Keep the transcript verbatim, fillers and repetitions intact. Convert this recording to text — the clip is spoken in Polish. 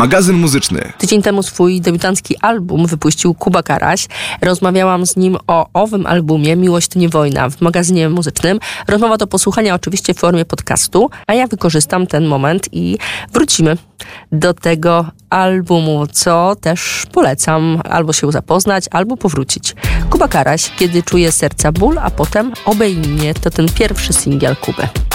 Magazyn muzyczny. Tydzień temu swój debiutancki album wypuścił Kuba Karaś. Rozmawiałam z nim o owym albumie Miłość to nie wojna w magazynie muzycznym. Rozmowa do posłuchania oczywiście w formie podcastu, a ja wykorzystam ten moment i wrócimy do tego albumu, co też polecam albo się zapoznać, albo powrócić. Kuba Karaś, Kiedy czuję serca ból, a potem Obejmie, to ten pierwszy singiel Kuby.